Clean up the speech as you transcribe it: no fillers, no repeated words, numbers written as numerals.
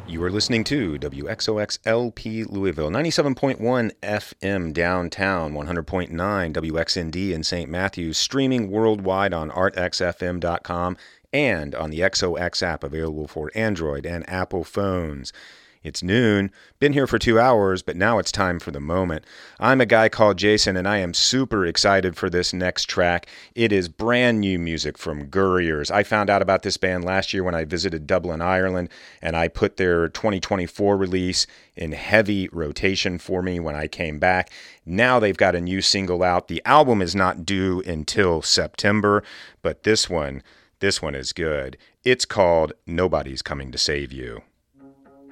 You are listening to WXOXLP Louisville, 97.1 FM downtown, 100.9 WXND in St. Matthews, streaming worldwide on artxfm.com and on the XOX app available for Android and Apple phones. It's noon, been here for 2 hours, but now it's time for the moment. I'm a guy called Jason, and I am super excited for this next track. It is brand new music from Gurriers. I found out about this band last year when I visited Dublin, Ireland, and I put their 2024 release in heavy rotation for me when I came back. Now they've got a new single out. The album is not due until September, but this one is good. It's called Nobody's Coming to Save You.